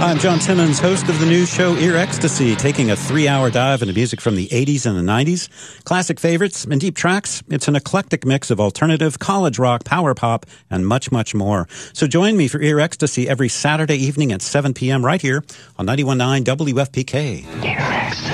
Hi, I'm John Timmons, host of the news show Ear Ecstasy, taking a 3-hour dive into music from the 80s and the 90s, classic favorites, and deep tracks. It's an eclectic mix of alternative, college rock, power pop, and much, much more. So join me for Ear Ecstasy every Saturday evening at 7 p.m. right here on 91.9 WFPK. Ear Ecstasy.